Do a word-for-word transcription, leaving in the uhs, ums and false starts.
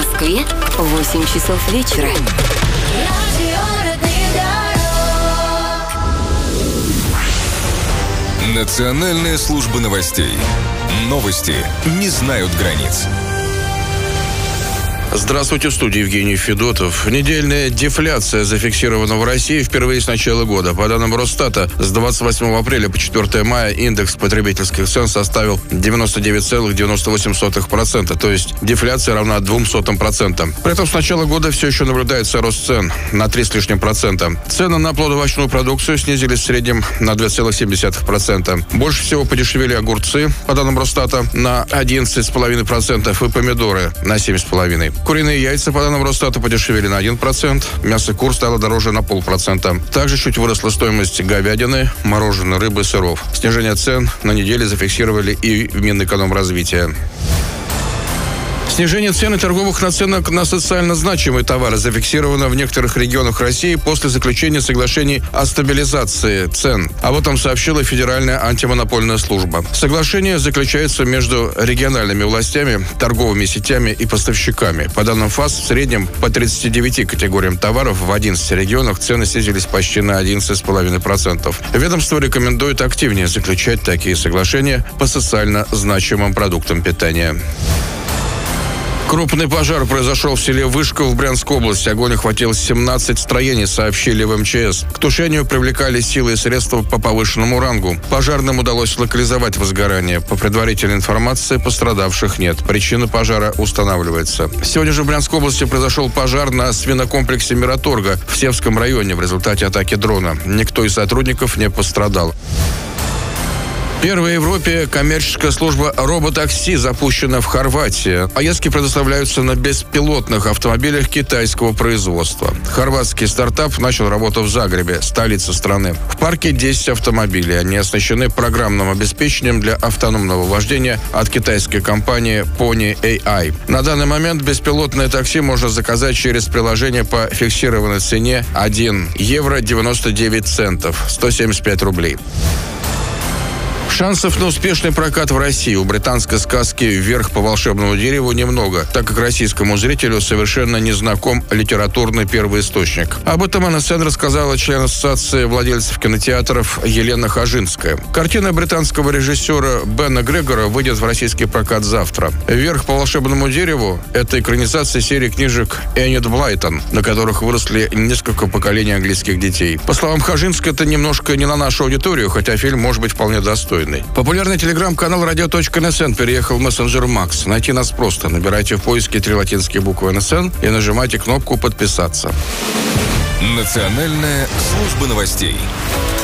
Москве восемь часов вечера. Национальная служба новостей. Новости не знают границ. Здравствуйте, в студии Евгений Федотов. Недельная дефляция зафиксирована в России впервые с начала года. По данным Росстата, с двадцать восьмого апреля по четвёртое мая индекс потребительских цен составил девяносто девять целых девяносто восемь сотых процента, то есть дефляция равна двум сотым процента. При этом с начала года все еще наблюдается рост цен на три с лишним процента. Цены на плодоовощную продукцию снизились в среднем на два целых семь десятых процента. Больше всего подешевели огурцы, по данным Росстата, на одиннадцать целых пять десятых процента и помидоры на семь целых пять десятых процента. Куриные яйца, по данным Росстата, подешевели на один процент. Мясо кур стало дороже на полпроцента. Также чуть выросла стоимость говядины, мороженой, рыбы, сыров. Снижение цен на неделе зафиксировали и в Минэкономразвития. Снижение цен и торговых наценок на социально значимые товары зафиксировано в некоторых регионах России после заключения соглашений о стабилизации цен. Об этом сообщила Федеральная антимонопольная служба. Соглашение заключается между региональными властями, торговыми сетями и поставщиками. По данным ФАС, в среднем по тридцати девяти категориям товаров в одиннадцати регионах цены снизились почти на одиннадцать целых пять десятых процента. Ведомство рекомендует активнее заключать такие соглашения по социально значимым продуктам питания. Крупный пожар произошел в селе Вышка в Брянской области. Огонь охватил семнадцать строений, сообщили в эм че эс. К тушению привлекали силы и средства по повышенному рангу. Пожарным удалось локализовать возгорание. По предварительной информации, пострадавших нет. Причина пожара устанавливается. Сегодня же в Брянской области произошел пожар на свинокомплексе Мираторга в Севском районе в результате атаки дрона. Никто из сотрудников не пострадал. Первая в Европе коммерческая служба роботакси запущена в Хорватии. Поездки предоставляются на беспилотных автомобилях китайского производства. Хорватский стартап начал работу в Загребе, столице страны. В парке десять автомобилей. Они оснащены программным обеспечением для автономного вождения от китайской компании Pony эй ай. На данный момент беспилотное такси можно заказать через приложение по фиксированной цене один евро девяносто девять центов, сто семьдесят пять рублей. Шансов на успешный прокат в России у британской сказки «Вверх по волшебному дереву» немного, так как российскому зрителю совершенно не знаком литературный первоисточник. Об этом эн эс эн рассказала член Ассоциации владельцев кинотеатров Елена Хажинская. Картина британского режиссера Бена Грегора выйдет в российский прокат завтра. «Вверх по волшебному дереву» — это экранизация серии книжек Энид Блайтон, на которых выросли несколько поколений английских детей. По словам Хажинской, это немножко не на нашу аудиторию, хотя фильм может быть вполне достойный. Популярный телеграм-канал радио точка эн эс эн переехал в мессенджер Макс. Найти нас просто. Набирайте в поиске три латинские буквы эн эс эн и нажимайте кнопку «Подписаться». Национальная служба новостей.